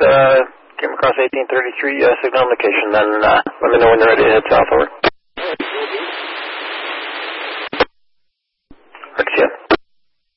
came across 1833 signal indication. Then let me know when you're ready to head south. Over.